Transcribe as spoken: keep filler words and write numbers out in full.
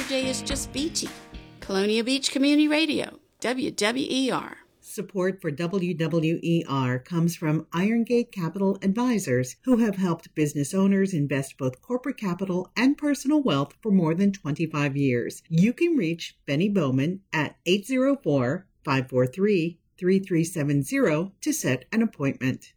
day is just beachy. Colonial Beach Community Radio, W W E R. Support for W W E R comes from Iron Gate Capital Advisors, who have helped business owners invest both corporate capital and personal wealth for more than twenty-five years. You can reach Benny Bowman at eight zero four, five four three, three three seven zero to set an appointment.